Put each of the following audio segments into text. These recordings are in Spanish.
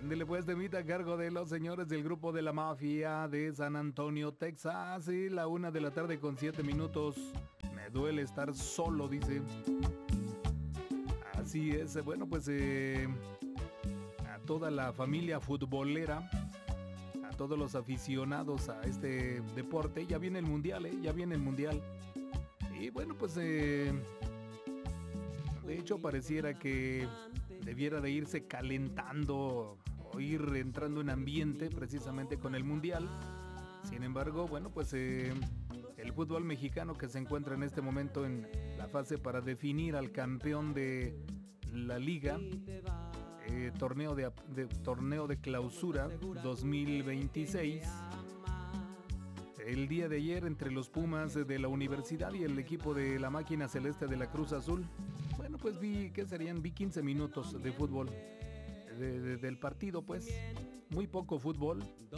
Ándele pues, temita a cargo de los señores del grupo de la mafia de San Antonio, Texas. Y la 1:00 con 7 minutos. Me duele estar solo, dice. Así es, bueno pues a toda la familia futbolera, a todos los aficionados a este deporte, ya viene el mundial, ya viene el mundial. Y bueno pues de hecho pareciera que debiera de irse calentando o ir entrando en ambiente precisamente con el mundial. Sin embargo, bueno pues el fútbol mexicano que se encuentra en este momento en la fase para definir al campeón de la liga, torneo de clausura 2026. El día de ayer entre los Pumas de la universidad y el equipo de la máquina celeste de la Cruz Azul, bueno pues vi 15 minutos de fútbol del partido, pues muy poco fútbol.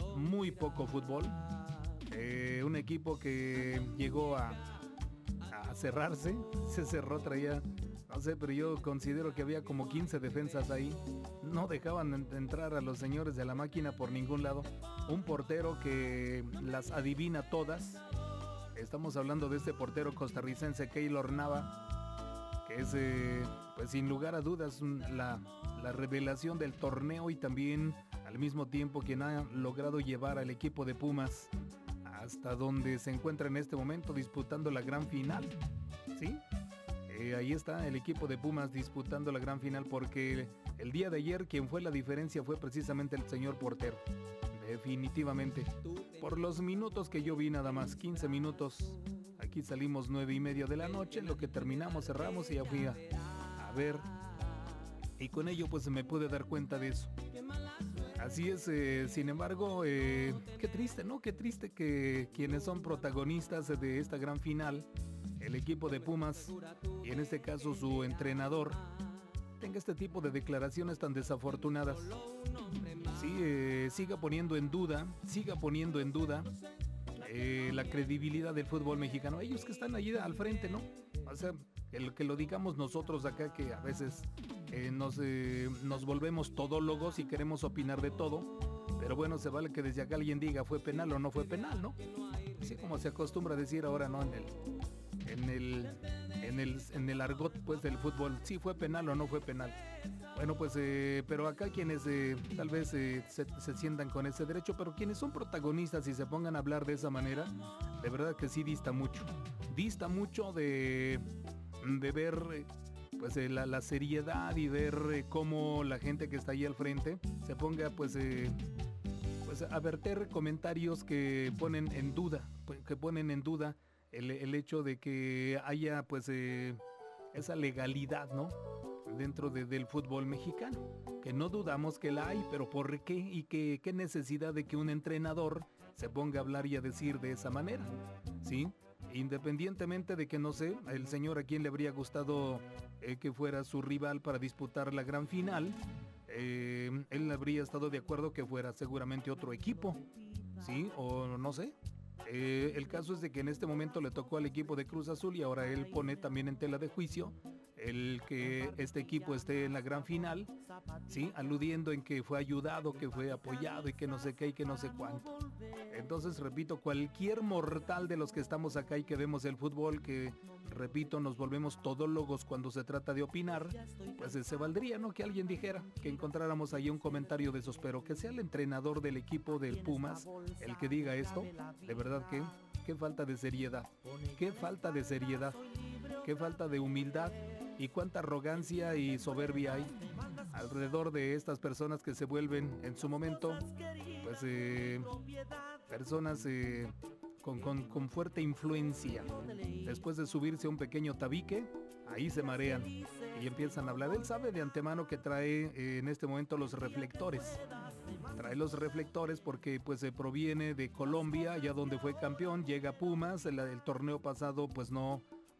Un equipo que llegó a cerrarse, se cerró, traía, no sé, pero yo considero que había como 15 defensas ahí. No dejaban entrar a los señores de la máquina por ningún lado. Un portero que las adivina todas. Estamos hablando de este portero costarricense, Keylor Nava, que es, pues sin lugar a dudas, la revelación del torneo y también al mismo tiempo quien ha logrado llevar al equipo de Pumas hasta donde se encuentra en este momento disputando la gran final. ¿Sí? Ahí está el equipo de Pumas disputando la gran final, porque el día de ayer quien fue la diferencia fue precisamente el señor portero. Definitivamente. Por los minutos que yo vi, nada más 15 minutos. Aquí salimos 9:30 de la noche, en lo que terminamos, cerramos y ya fui a ver. Y con ello pues me pude dar cuenta de eso. Así es, sin embargo, qué triste, ¿no? Qué triste que quienes son protagonistas de esta gran final, el equipo de Pumas, y en este caso su entrenador, tenga este tipo de declaraciones tan desafortunadas. Sí, siga poniendo en duda la credibilidad del fútbol mexicano. Ellos que están allí al frente, ¿no? O sea, el que lo digamos nosotros acá, que a veces nos volvemos todólogos y queremos opinar de todo, pero bueno, se vale que desde acá alguien diga fue penal o no fue penal, ¿no? Así como se acostumbra a decir ahora, ¿no? En el argot pues del fútbol, sí fue penal o no fue penal. Bueno pues pero acá quienes tal vez se sientan con ese derecho, pero quienes son protagonistas y se pongan a hablar de esa manera, de verdad que sí dista mucho de ver pues la seriedad y ver cómo la gente que está ahí al frente se ponga pues a verter comentarios que ponen en duda el hecho de que haya pues esa legalidad, ¿no? Dentro del fútbol mexicano, que no dudamos que la hay, pero ¿por qué? Y qué necesidad de que un entrenador se ponga a hablar y a decir de esa manera, ¿sí? Independientemente de que, no sé, el señor a quien le habría gustado que fuera su rival para disputar la gran final, él habría estado de acuerdo que fuera seguramente otro equipo, ¿sí? O no sé. El caso es de que en este momento le tocó al equipo de Cruz Azul y ahora él pone también en tela de juicio el que este equipo esté en la gran final, ¿sí? Aludiendo en que fue ayudado, que fue apoyado y que no sé qué y que no sé cuánto. Entonces, repito, cualquier mortal de los que estamos acá y que vemos el fútbol, que, repito, nos volvemos todólogos cuando se trata de opinar, pues se valdría, ¿no? Que alguien dijera, que encontráramos ahí un comentario de esos, pero que sea el entrenador del equipo del Pumas el que diga esto, de verdad que, qué falta de seriedad, qué falta de humildad. Y cuánta arrogancia y soberbia hay alrededor de estas personas que se vuelven en su momento pues personas con fuerte influencia. Después de subirse a un pequeño tabique, ahí se marean y empiezan a hablar. Él sabe de antemano que trae en este momento los reflectores. Trae los reflectores porque pues se proviene de Colombia, allá donde fue campeón, llega a Pumas, el torneo pasado pues no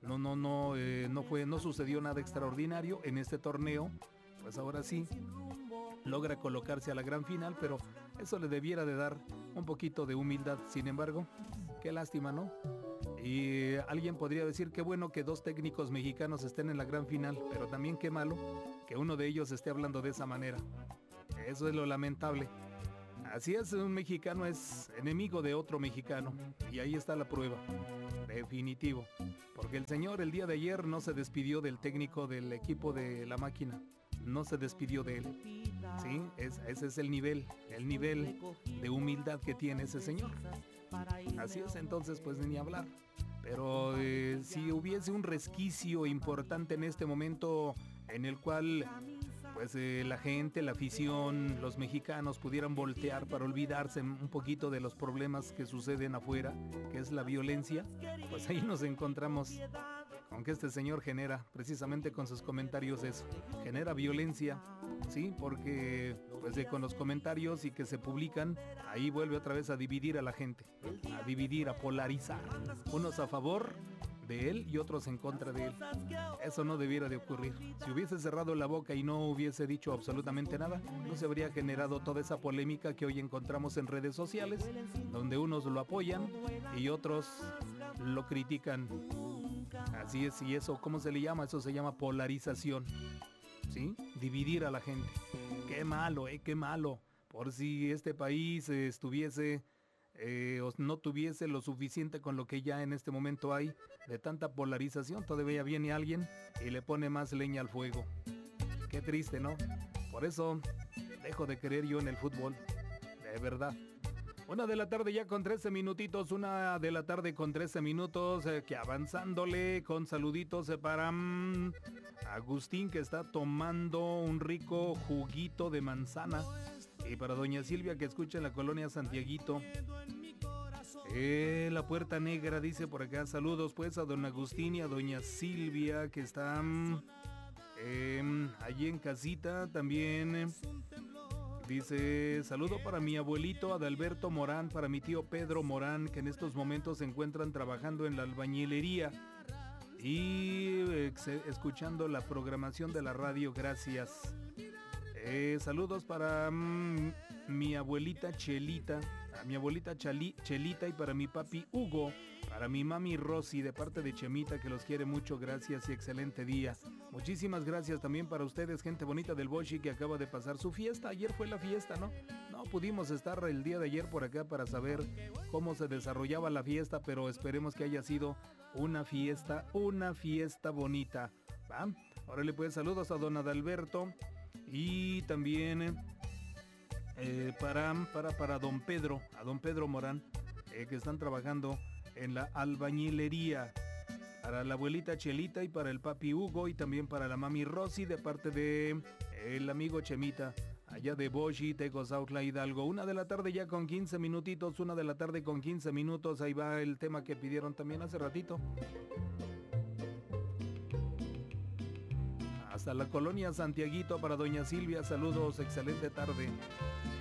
sucedió nada extraordinario. En este torneo pues ahora sí logra colocarse a la gran final, pero eso le debiera de dar un poquito de humildad. Sin embargo, qué lástima, ¿no? Y alguien podría decir qué bueno que dos técnicos mexicanos estén en la gran final, pero también qué malo que uno de ellos esté hablando de esa manera. Eso es lo lamentable. Así es, un mexicano es enemigo de otro mexicano. Y ahí está la prueba. Definitivo. Porque el señor el día de ayer no se despidió del técnico del equipo de la máquina. No se despidió de él. Sí, ese es el nivel de humildad que tiene ese señor. Así es, entonces pues ni hablar. Pero si hubiese un resquicio importante en este momento en el cual pues la gente, la afición, los mexicanos pudieran voltear para olvidarse un poquito de los problemas que suceden afuera, que es la violencia, pues ahí nos encontramos con que este señor genera, precisamente con sus comentarios eso, genera violencia, ¿sí? Porque pues con los comentarios y que se publican, ahí vuelve otra vez a dividir a la gente, a dividir, a polarizar, unos a favor de él y otros en contra de él. Eso no debiera de ocurrir. Si hubiese cerrado la boca y no hubiese dicho absolutamente nada, no se habría generado toda esa polémica que hoy encontramos en redes sociales, donde unos lo apoyan y otros lo critican. Así es, y eso, ¿cómo se le llama? Eso se llama polarización, ¿sí? Dividir a la gente. Qué malo, qué malo. Por si este país estuviese o no tuviese lo suficiente con lo que ya en este momento hay de tanta polarización, todavía viene alguien y le pone más leña al fuego. Qué triste, ¿no? Por eso dejo de creer yo en el fútbol, de verdad. 1 de la tarde ya con 13 minutitos, 1 de la tarde con 13 minutos, que avanzándole con saluditos para Agustín, que está tomando un rico juguito de manzana, y para doña Silvia, que escucha en la colonia Santiaguito. La Puerta Negra dice por acá, saludos pues a don Agustín y a doña Silvia, que están allí en casita. También dice, saludo para mi abuelito Adalberto Morán, para mi tío Pedro Morán, que en estos momentos se encuentran trabajando en la albañilería y escuchando la programación de la radio, gracias. Saludos para mi abuelita Chelita, a mi abuelita Chelita, y para mi papi Hugo, para mi mami Rosy, de parte de Chemita, que los quiere mucho, gracias y excelente día. Muchísimas gracias también para ustedes, gente bonita del Boshi, que acaba de pasar su fiesta. Ayer fue la fiesta, ¿no? No pudimos estar el día de ayer por acá para saber cómo se desarrollaba la fiesta, pero esperemos que haya sido una fiesta bonita. ¿Va? Órale pues, saludos a don Adalberto. Y también para don Pedro, a don Pedro Morán, que están trabajando en la albañilería. Para la abuelita Chelita y para el papi Hugo y también para la mami Rosy, de parte de el amigo Chemita, allá de Boshi, Tecozautla, Hidalgo. 1 de la tarde ya con 15 minutitos, 1 de la tarde con 15 minutos. Ahí va el tema que pidieron también hace ratito. Hasta la colonia Santiaguito para doña Silvia, saludos, excelente tarde.